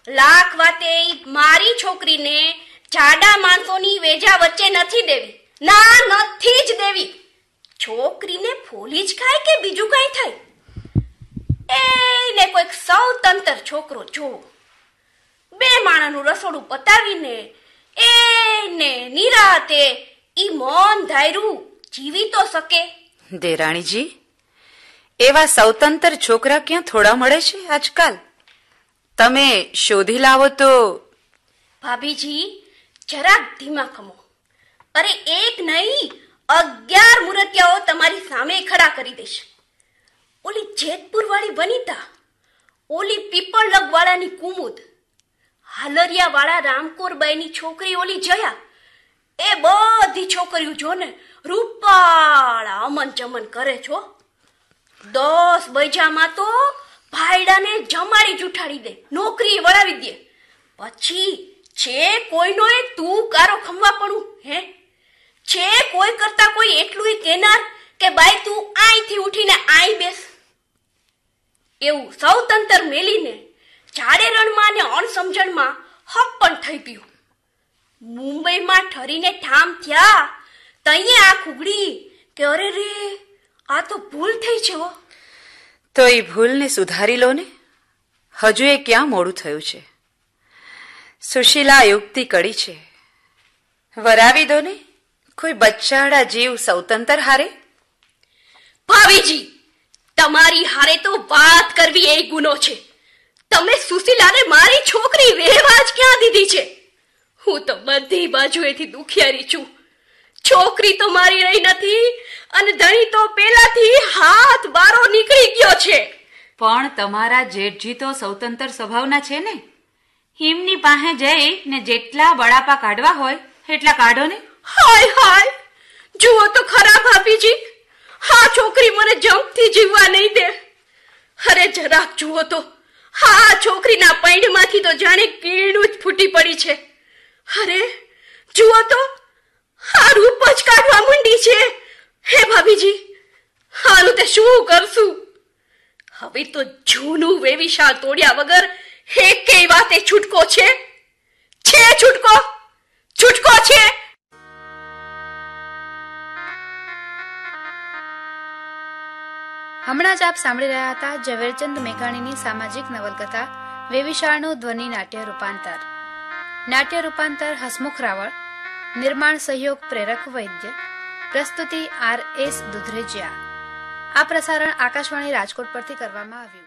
લાખ વાતે મારી છોકરીને જાડા માણસોની વેજા વચ્ચે નથી દેવી. ના, નથી જ દેવી. છોકરીને ફોલી જ ખાય કે બીજું કઈ થાય? એને કોઈક સ્વતંત્ર છોકરો જો, બે માણાનું રસોડું પતાવીને એને નિરાતે ઈ મન ધાર્યું જીવી તો શકે. દેરાણીજી, એવા સ્વતંત્ર છોકરા ક્યાં થોડા મળે છે આજકાલ? તમે શોધી લાવો તો. ભાભીજી, જરાક ધીમા ખમો. અરે એક નહીં, 11 મૂર્તિયાઓ તમારી સામે ખડા કરી દેશે. ઓલી જેતપુર વાળી વનિતા, ઓલી પીપળલગ વાળાની કુમુદ, હાલરિયા વાળા રામકોરબાઈની છોકરી ઓલી જયા, એ બધી છોકરીઓ જો ને રૂપાળા અમન ચમન કરે છો. 10 બૈજામાં તો ભાઈડાને જમાડી જુઠાડી દે, નોકરી વળાવી દે. પછી છે કોઈનો એ તું કારો ખમવા પડું? હે, છે કોઈ કરતા કોઈ એટલું કેનાર કે બાઈ તું અહીંથી ઉઠીને આઈ બેસ? એવું સ્વતંત્ર મેલીને જાડે રણમાં ને અણસમજણમાં હક પણ થઈ ગયું. મુંબઈમાં ઠરીને ઠામ થયા તઈએ આ ખુગડી કે અરે રે, આ તો ભૂલ થઈ છે. તો એ ભૂલને સુધારી લો ને. હજુ એ ક્યાં મોડું થયું છે? સુશીલા યુક્તિ કડી છે, વરાવી દો ને કોઈ બચ્ચાડા જીવ સ્વતંત્ર હારે. ભાભીજી, તમારી હારે તો વાત કરવી એ ગુનો છે. તમે સુશીલાને મારી છોકરી વેવા જ ક્યાં દીધી છે? હું તો બધી બાજુએથી દુખિયારી છું. છોકરી તો મારી રહી નથી અને ધણી તો પેલાથી હાથ બારો નીકળી ગયો છે. પણ તમારા જેઠજી તો સ્વતંત્ર સ્વભાવના છે ને. હિમની પાસે જઈ ને જેટલા બળાપા કાઢવા હોય એટલા કાઢો ને. હાય હાય, જુઓ તો ખરા ભાભીજી, હા છોકરી મને જમથી જીવવા નહીં દે. અરે જરાક જુઓ તો, હા છોકરીના પૈણમાંથી તો જાણે કીડું જ ફૂટી પડી છે. અરે જુઓ તો, હા રૂપ જ કાઢવા માંડી છે. હે ભાભીજી, હાલું તે શું કરશું? હવે તો જૂનું વેવિશાળ તોડ્યા વગર એકેય વાતે છૂટકો છે? છૂટકો, છૂટકો છે. હમણાં જ આપ સાંભળી રહ્યા હતા ઝવેરચંદ મેઘાણીની સામાજિક નવલકથા વેવિશાળનું ધ્વનિ નાટ્ય રૂપાંતર. નાટ્ય રૂપાંતર હસમુખ રાવળ. નિર્માણ સહયોગ પ્રેરક વૈદ્ય. પ્રસ્તુતિ RS દુધરેજિયા. આ પ્રસારણ આકાશવાણી રાજકોટ પરથી કરવામાં આવ્યું.